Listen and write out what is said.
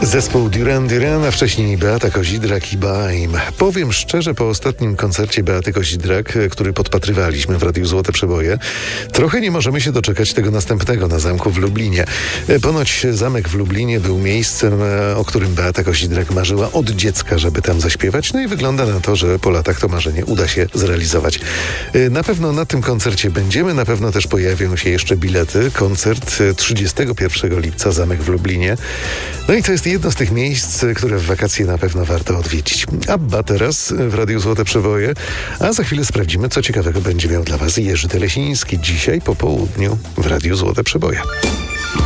Zespół Duran Duran, a wcześniej Beata Kozidrak i Baim. Powiem szczerze, po ostatnim koncercie Beaty Kozidrak, który podpatrywaliśmy w Radiu Złote Przeboje, trochę nie możemy się doczekać tego następnego na zamku w Lublinie. Ponoć zamek w Lublinie był miejscem, o którym Beata Kozidrak marzyła od dziecka, żeby tam zaśpiewać. No i wygląda na to, że po latach to marzenie uda się zrealizować. Na pewno na tym koncercie będziemy, na pewno też pojawią się jeszcze bilety. Koncert 31 lipca, zamek w Lublinie. No i to jest jedno z tych miejsc, które w wakacje na pewno warto odwiedzić. Abba teraz w Radiu Złote Przeboje, a za chwilę sprawdzimy, co ciekawego będzie miał dla Was Jerzy Telesiński dzisiaj po południu w Radiu Złote Przeboje.